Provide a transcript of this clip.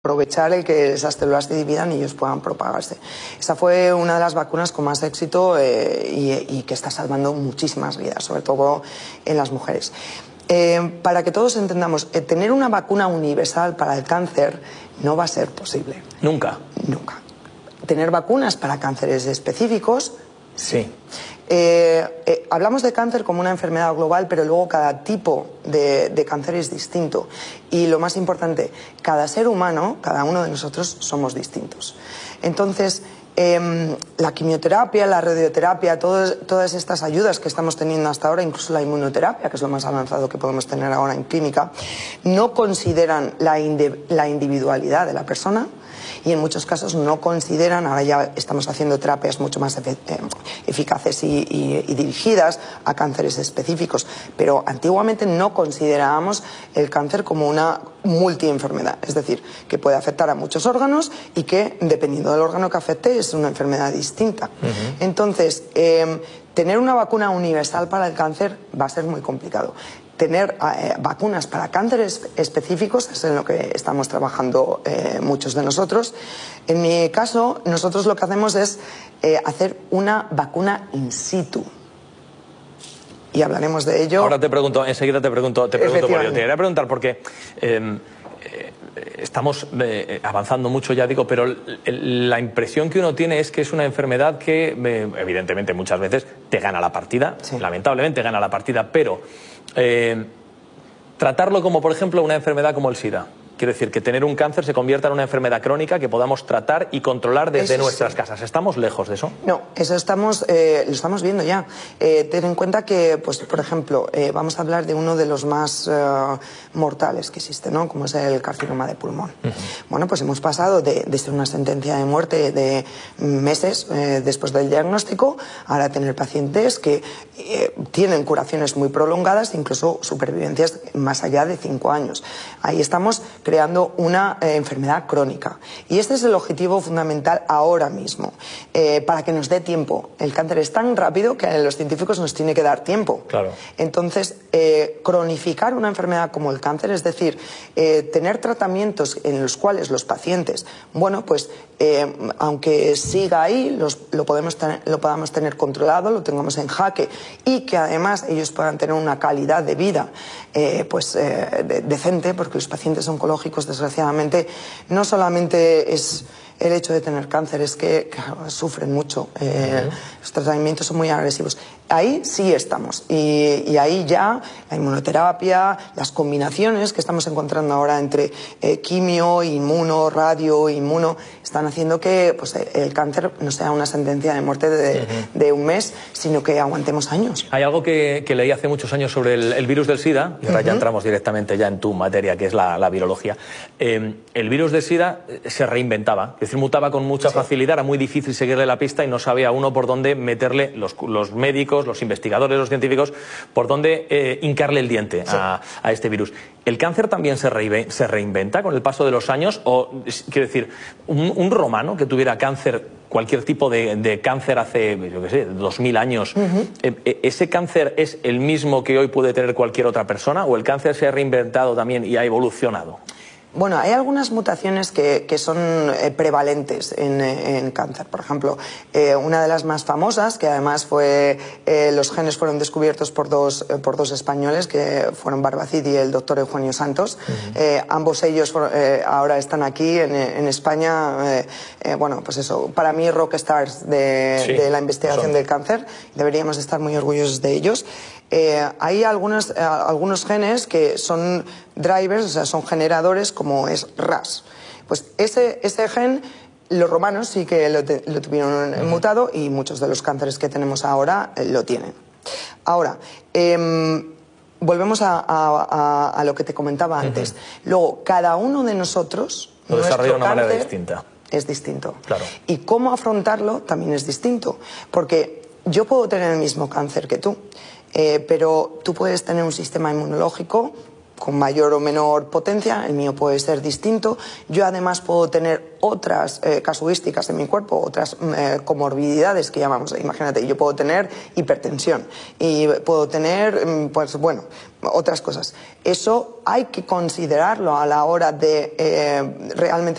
aprovechar el que esas células se dividan y ellos puedan propagarse. Esa fue una de las vacunas con más éxito y que está salvando muchísimas vidas, sobre todo en las mujeres. Para que todos entendamos, tener una vacuna universal para el cáncer no va a ser posible. Nunca. Nunca. Tener vacunas para cánceres específicos, sí. Hablamos de cáncer como una enfermedad global, pero luego cada tipo de cáncer es distinto. Y lo más importante, cada ser humano, cada uno de nosotros somos distintos. Entonces, la quimioterapia, la radioterapia, todas estas ayudas que estamos teniendo hasta ahora, incluso la inmunoterapia, que es lo más avanzado que podemos tener ahora en clínica, no consideran la individualidad de la persona. Y en muchos casos no consideran, ahora ya estamos haciendo terapias mucho más eficaces y dirigidas a cánceres específicos, pero antiguamente no considerábamos el cáncer como una multienfermedad, es decir, que puede afectar a muchos órganos y que, dependiendo del órgano que afecte, es una enfermedad distinta. Entonces, tener una vacuna universal para el cáncer va a ser muy complicado. Tener vacunas para cánceres específicos es en lo que estamos trabajando muchos de nosotros. En mi caso, nosotros lo que hacemos es hacer una vacuna in situ. Y hablaremos de ello. Ahora te pregunto, enseguida te pregunto por ello. Te quería preguntar porque estamos avanzando mucho, ya digo, pero la impresión que uno tiene es que es una enfermedad que, evidentemente, muchas veces te gana la partida, sí. Lamentablemente gana la partida, pero tratarlo como, por ejemplo, una enfermedad como el SIDA. Quiero decir, que tener un cáncer se convierta en una enfermedad crónica que podamos tratar y controlar desde nuestras casas. ¿Estamos lejos de eso? No, eso lo estamos viendo ya. Ten en cuenta que, pues, por ejemplo, vamos a hablar de uno de los más mortales que existe, ¿no? Como es el carcinoma de pulmón. Bueno, pues hemos pasado de ser una sentencia de muerte de meses después del diagnóstico, ahora tener pacientes que tienen curaciones muy prolongadas, incluso supervivencias más allá de 5 años. Ahí estamos creando una enfermedad crónica. Y este es el objetivo fundamental ahora mismo, para que nos dé tiempo. El cáncer es tan rápido que a los científicos nos tiene que dar tiempo. Claro. Entonces, cronificar una enfermedad como el cáncer, es decir, tener tratamientos en los cuales los pacientes, bueno, pues, aunque siga ahí, lo podamos tener controlado, lo tengamos en jaque y que además ellos puedan tener una calidad de vida decente, porque los pacientes oncológicos, desgraciadamente, no solamente es el hecho de tener cáncer, es que sufren mucho, los tratamientos son muy agresivos. Ahí sí estamos, y ahí ya la inmunoterapia, las combinaciones que estamos encontrando ahora entre quimio, inmuno, radio, inmuno, están haciendo que, pues, el cáncer no sea una sentencia de muerte de un mes, sino que aguantemos años. Hay algo que leí hace muchos años sobre el virus del SIDA, y ahora ya entramos directamente ya en tu materia, que es la virología. El virus del SIDA se reinventaba, es decir, mutaba con mucha facilidad, era muy difícil seguirle la pista y no sabía uno por dónde meterle, los médicos, los investigadores, los científicos, por dónde hincarle el diente a este virus. ¿El cáncer también se reinventa con el paso de los años? O, quiero decir, un romano que tuviera cáncer, cualquier tipo de cáncer hace, yo qué sé, 2000 años, ¿ese cáncer es el mismo que hoy puede tener cualquier otra persona? ¿O el cáncer se ha reinventado también y ha evolucionado? Bueno, hay algunas mutaciones que son prevalentes en cáncer. Por ejemplo, una de las más famosas, que además los genes fueron descubiertos por dos españoles, que fueron Barbacid y el doctor Eugenio Santos. Ambos ellos ahora están aquí en España. Bueno, pues eso, para mí rockstars de la investigación del cáncer. Deberíamos estar muy orgullosos de ellos. Hay algunos genes que son drivers, o sea, son generadores, como es RAS. Pues ese gen, los romanos sí que lo tuvieron mutado, y muchos de los cánceres que tenemos ahora lo tienen. Ahora, volvemos a lo que te comentaba antes. Luego, cada uno de nosotros, lo desarrolla de una manera distinta. Es distinto. Claro. Y cómo afrontarlo también es distinto. Porque yo puedo tener el mismo cáncer que tú, pero tú puedes tener un sistema inmunológico con mayor o menor potencia, el mío puede ser distinto. Yo además puedo tener otras casuísticas en mi cuerpo, otras comorbilidades que llamamos. Imagínate, yo puedo tener hipertensión y puedo tener, pues bueno, otras cosas. Eso hay que considerarlo a la hora de realmente